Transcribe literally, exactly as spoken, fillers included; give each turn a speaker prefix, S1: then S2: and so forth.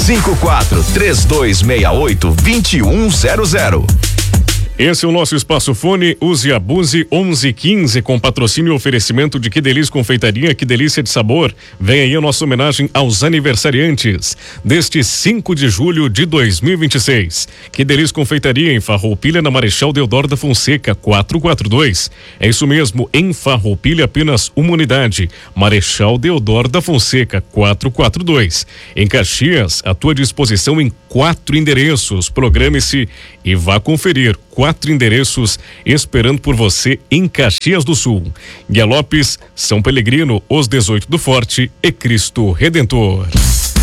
S1: cinco quatro três dois seis oito dois um zero zero.
S2: Esse é o nosso Espaço Fone, use e abuse onze quinze, com patrocínio e oferecimento de Que Delícia Confeitaria, que delícia de sabor. Vem aí a nossa homenagem aos aniversariantes deste cinco de julho de dois mil e vinte e seis. Que Delícia Confeitaria, em Farroupilha, na Marechal Deodoro da Fonseca, quatrocentos e quarenta e dois. É isso mesmo, em Farroupilha, apenas uma unidade. Marechal Deodoro da Fonseca, quatrocentos e quarenta e dois. Em Caxias, à tua disposição em quatro endereços. Programe-se e vá conferir. Quatro endereços esperando por você em Caxias do Sul. Guia Lopes, São Pelegrino, Os dezoito do Forte e Cristo Redentor.